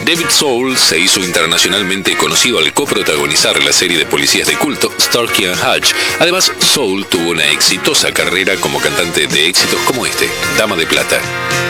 David Soul se hizo internacionalmente conocido al coprotagonizar la serie de policías de culto Starsky and Hutch. Además, Soul tuvo una exitosa carrera como cantante de éxitos como este, Dama de Plata.